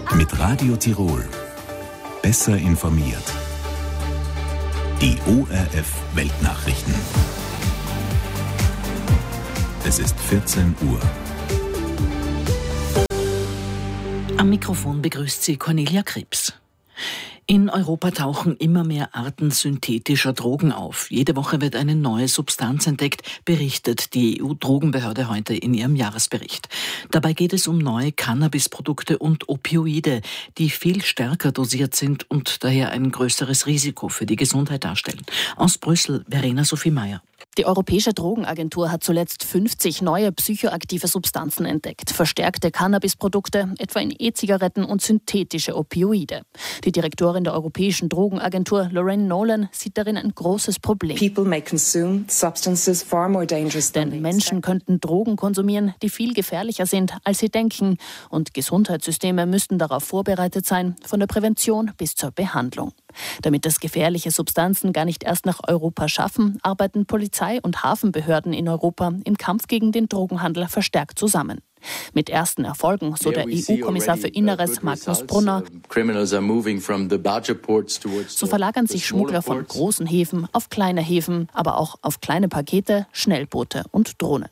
Mit Radio Tirol. Besser informiert. Die ORF Weltnachrichten. Es ist 14 Uhr. Am Mikrofon begrüßt sie Cornelia Krebs. In Europa tauchen immer mehr Arten synthetischer Drogen auf. Jede Woche wird eine neue Substanz entdeckt, berichtet die EU-Drogenbehörde heute in ihrem Jahresbericht. Dabei geht es um neue Cannabisprodukte und Opioide, die viel stärker dosiert sind und daher ein größeres Risiko für die Gesundheit darstellen. Aus Brüssel, Verena Sophie Meyer. Die Europäische Drogenagentur hat zuletzt 50 neue psychoaktive Substanzen entdeckt. Verstärkte Cannabisprodukte, etwa in E-Zigaretten und synthetische Opioide. Die Direktorin der Europäischen Drogenagentur, Lorraine Nolan, sieht darin ein großes Problem. Denn Menschen könnten Drogen konsumieren, die viel gefährlicher sind, als sie denken. Und Gesundheitssysteme müssten darauf vorbereitet sein, von der Prävention bis zur Behandlung. Damit es gefährliche Substanzen gar nicht erst nach Europa schaffen, arbeiten Polizei und Hafenbehörden in Europa im Kampf gegen den Drogenhandel verstärkt zusammen. Mit ersten Erfolgen, so der EU-Kommissar für Inneres Magnus Brunner. So verlagern sich Schmuggler von großen Häfen auf kleine Häfen, aber auch auf kleine Pakete, Schnellboote und Drohnen.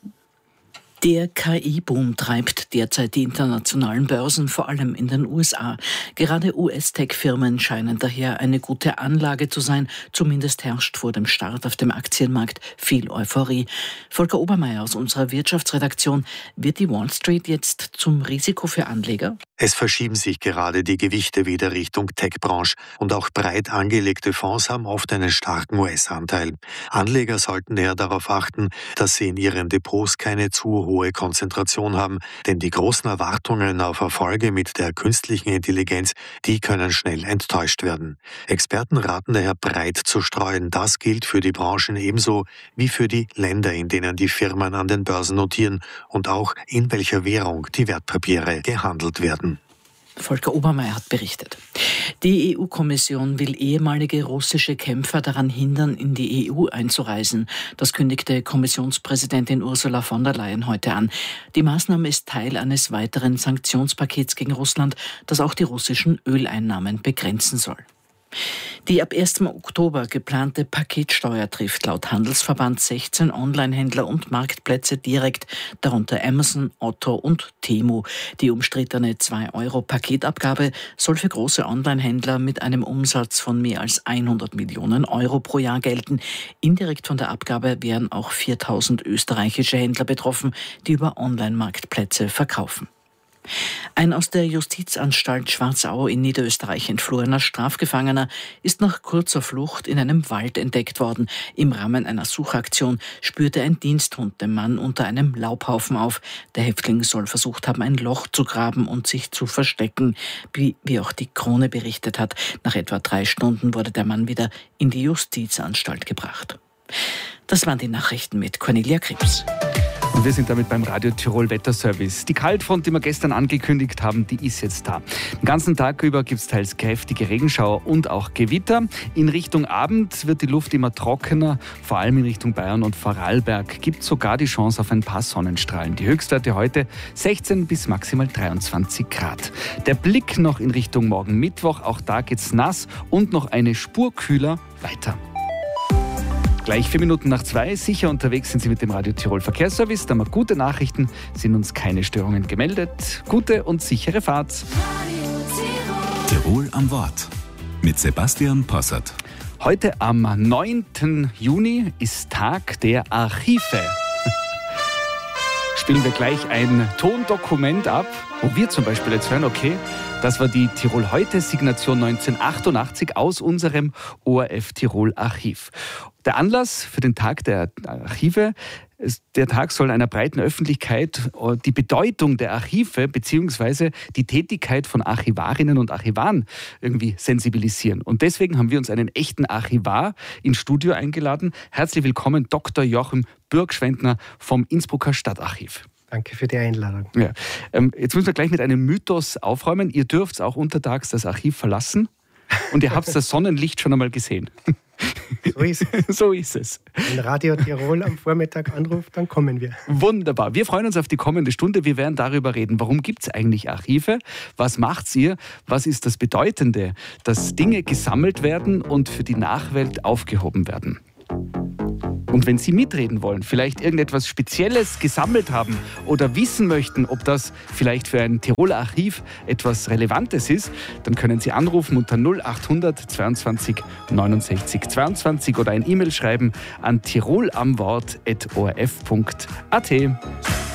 Der KI-Boom treibt derzeit die internationalen Börsen, vor allem in den USA. Gerade US-Tech-Firmen scheinen daher eine gute Anlage zu sein. Zumindest herrscht vor dem Start auf dem Aktienmarkt viel Euphorie. Volker Obermeier aus unserer Wirtschaftsredaktion. Wird die Wall Street jetzt zum Risiko für Anleger? Es verschieben sich gerade die Gewichte wieder Richtung Tech-Branche und auch breit angelegte Fonds haben oft einen starken US-Anteil. Anleger sollten daher darauf achten, dass sie in ihren Depots keine zu hohe Konzentration haben, denn die großen Erwartungen auf Erfolge mit der künstlichen Intelligenz, die können schnell enttäuscht werden. Experten raten daher breit zu streuen. Das gilt für die Branchen ebenso wie für die Länder, in denen die Firmen an den Börsen notieren und auch in welcher Währung die Wertpapiere gehandelt werden. Volker Obermeier hat berichtet. Die EU-Kommission will ehemalige russische Kämpfer daran hindern, in die EU einzureisen. Das kündigte Kommissionspräsidentin Ursula von der Leyen heute an. Die Maßnahme ist Teil eines weiteren Sanktionspakets gegen Russland, das auch die russischen Öleinnahmen begrenzen soll. Die ab 1. Oktober geplante Paketsteuer trifft laut Handelsverband 16 Onlinehändler und Marktplätze direkt, darunter Amazon, Otto und Temu. Die umstrittene 2-Euro-Paketabgabe soll für große Onlinehändler mit einem Umsatz von mehr als 100 Millionen Euro pro Jahr gelten. Indirekt von der Abgabe wären auch 4.000 österreichische Händler betroffen, die über Online-Marktplätze verkaufen. Ein aus der Justizanstalt Schwarzau in Niederösterreich entflohener Strafgefangener ist nach kurzer Flucht in einem Wald entdeckt worden. Im Rahmen einer Suchaktion spürte ein Diensthund den Mann unter einem Laubhaufen auf. Der Häftling soll versucht haben, ein Loch zu graben und sich zu verstecken, wie auch die Krone berichtet hat. Nach etwa 3 Stunden wurde der Mann wieder in die Justizanstalt gebracht. Das waren die Nachrichten mit Cornelia Krebs. Und wir sind damit beim Radio Tirol Wetterservice. Die Kaltfront, die wir gestern angekündigt haben, die ist jetzt da. Den ganzen Tag über gibt es teils kräftige Regenschauer und auch Gewitter. In Richtung Abend wird die Luft immer trockener, vor allem in Richtung Bayern und Vorarlberg gibt es sogar die Chance auf ein paar Sonnenstrahlen. Die Höchstwerte heute 16 bis maximal 23 Grad. Der Blick noch in Richtung morgen Mittwoch, auch da geht's nass und noch eine Spur kühler weiter. Gleich 4 Minuten nach 2, sicher unterwegs sind Sie mit dem Radio Tirol Verkehrsservice. Da haben wir gute Nachrichten, sind uns keine Störungen gemeldet. Gute und sichere Fahrt. Tirol am Wort mit Sebastian Possert. Heute am 9. Juni ist Tag der Archive. Spielen wir gleich ein Tondokument ab, wo wir zum Beispiel jetzt hören, okay, das war die Tirol Heute-Signation 1988 aus unserem ORF Tirol Archiv. Der Anlass für den Tag der Archive, der Tag soll einer breiten Öffentlichkeit die Bedeutung der Archive bzw. die Tätigkeit von Archivarinnen und Archivaren irgendwie sensibilisieren. Und deswegen haben wir uns einen echten Archivar ins Studio eingeladen. Herzlich willkommen, Dr. Joachim Bürgschwendner vom Innsbrucker Stadtarchiv. Danke für die Einladung. Ja. Jetzt müssen wir gleich mit einem Mythos aufräumen. Ihr dürft auch untertags das Archiv verlassen und ihr habt das Sonnenlicht schon einmal gesehen. So ist es. So ist es. Wenn Radio Tirol am Vormittag anruft, dann kommen wir. Wunderbar. Wir freuen uns auf die kommende Stunde. Wir werden darüber reden. Warum gibt es eigentlich Archive? Was macht ihr? Was ist das Bedeutende, dass Dinge gesammelt werden und für die Nachwelt aufgehoben werden? Und wenn Sie mitreden wollen, vielleicht irgendetwas Spezielles gesammelt haben oder wissen möchten, ob das vielleicht für ein Tiroler Archiv etwas Relevantes ist, dann können Sie anrufen unter 0800 22 69 22 oder ein E-Mail schreiben an tirolamwort@orf.at.